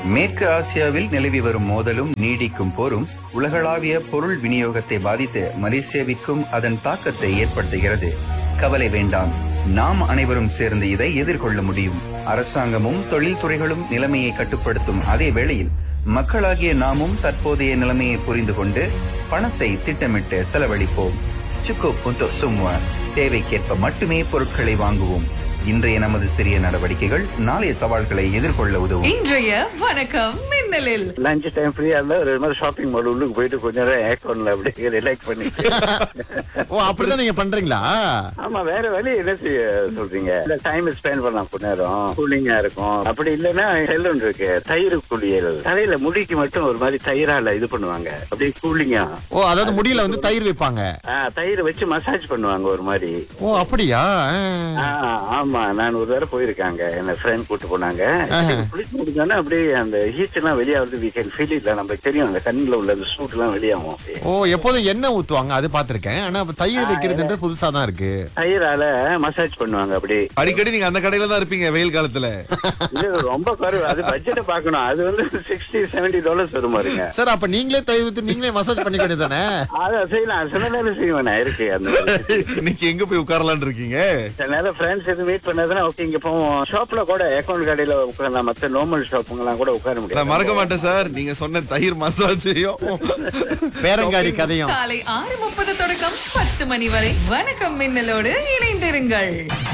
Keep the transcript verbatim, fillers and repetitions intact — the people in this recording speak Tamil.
மேற்கு ஆசியாவில் நிலவி வரும் மோதலும் நீடிக்கும் போரும் உலகளாவிய பொருள் விநியோகத்தை பாதித்து மலேசியாவிற்கும் அதன் தாக்கத்தை ஏற்படுத்துகிறது. கவலை வேண்டாம், நாம் அனைவரும் சேர்ந்து இதை எதிர்கொள்ள முடியும். அரசாங்கமும் தொழில்துறைகளும் நிலைமையை கட்டுப்படுத்தும் அதே வேளையில் மக்களாகிய நாமும் தற்போதைய நிலைமையை புரிந்து கொண்டு பணத்தை திட்டமிட்டு செலவழிப்போம். சுக்கு புத்து சும்மா தேவைக்கேற்ப மட்டுமே பொருட்களை வாங்குவோம். இன்றைய நமது சிறிய நடவடிக்கைகள் நாளைய சவால்களை எதிர்கொள்ள உதவும். இன்றைய வணக்கம் மின்னலில் லஞ்ச் டைம் ஃப்ரீயா இருந்தா ஒரு மாதிரி ஷாப்பிங் மால் உள்ளுக்கு போயிட்டு கொஞ்ச நேரம் ஏக்கோன்ல அப்படியே ரிலாக்ஸ் பண்ணி. ஓ, அப்படிதான் நீங்க பண்றீங்களா? ஆமா, வேற வழி என்ன செய்ய சொல்றீங்க? இந்த டைம் ஸ்பெண்ட் பண்ணலாம் கொஞ்ச நேரம், கூலிங்கா இருக்கும். அப்படி இல்லைன்னா செல்லுன் இருக்கு, தயிர் குளியல். தலையில முடிக்கு மட்டும் ஒரு மாதிரி தயிரால இது பண்ணுவாங்க, அப்படியே கூலிங்கா. ஓ, அதாவது முடியல வந்து தயிர் வைப்பாங்க. தயிர் வச்சு மசாஜ் பண்ணுவாங்க ஒரு மாதிரி. ஓ, அப்படியா? ஆமா, நான் ஒரு தடவை போயிருக்காங்க, என்ன ஃப்ரெண்ட் கூட்டு போனாங்க. குளிச்சு முடிஞ்சோன்னா அப்படியே அந்த ஹீட் எல்லாம் வெளியாவது we can feel it. நமக்கு தெரியும் அந்த கண்ணுல உள்ள அந்த சூட் எல்லாம் வெளியாகும். ஓ, எப்போதும் எண்ணெய் ஊத்துவாங்க, அது பாத்திருக்கேன். ஆனா தயிர் வைக்கிறதுன்றது புதுசா தான் இருக்கு. தயிரால மசாஜ் பண்ணுவாங்க அப்படி. அடிக்கடி நீங்க அந்த கடையில தான் இருப்பீங்க வெயில் காலத்துல? இது ரொம்ப குறைவு, அது பட்ஜெட்டை பார்க்கணும். அது வந்து சிக்ஸ்டி செவன்டி டாலர்ஸ் வரும் பாருங்க. சார், அப்ப நீங்களே தயிர் ஊத்தி நீங்களே மசாஜ் பண்ணி தானே? அதை செய்யலாம், சில நேரம் செய்வேன் இருக்கு. அந்த இன்னைக்கு எங்க போய் உட்காரலான் இருக்கீங்க? சில நேரம் ஃப்ரெண்ட்ஸ் எதுவும் மீட் பண்ணதுன்னா ஓகே இங்க போவோம். ஷாப்ல கூட அக்கௌண்ட் கடையில உட்காரலாம், மத்த நார்மல் ஷாப்புங்கெல்லாம் கூட உட்கார முடியும். நான் மறக்க மாட்டேன் சார், நீங்க சொன்ன தயிர் மசாஜையும் பேரங்காடி கதையும். காலை ஆறு முப்பது தொடக்கம் பத்து மணி வரை வணக்கம் மின்னலோடு இணைந்திருங்கள்.